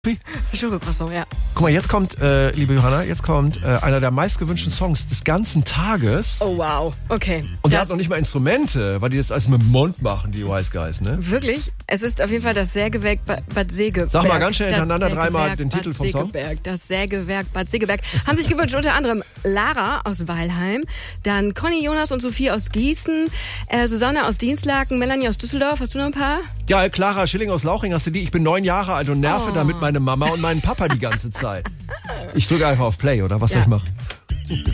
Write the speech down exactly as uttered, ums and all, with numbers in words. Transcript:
Schokocroissant, ja. Guck mal, jetzt kommt, äh, liebe Johanna, jetzt kommt äh, einer der meistgewünschten Songs des ganzen Tages. Oh wow, okay. Und der hat noch nicht mal Instrumente, weil die das alles mit dem Mund machen, die Wise Guys, ne? Wirklich? Es ist auf jeden Fall das Sägewerk Ba- Bad Segeberg. Sag mal ganz schnell Das hintereinander dreimal Sägewerk den Titel Bad vom Song. Segeberg. Das Sägewerk Bad Segeberg. Haben sich gewünscht unter anderem Lara aus Weilheim, dann Conny, Jonas und Sophie aus Gießen, äh, Susanne aus Dienstlaken, Melanie aus Düsseldorf. Hast du noch ein paar? Ja, Clara Schilling aus Lauching, hast du die? Ich bin neun Jahre alt und nerve Oh. damit meine Mama und meinen Papa die ganze Zeit. Ich drücke einfach auf Play, oder? Was Ja. soll ich machen?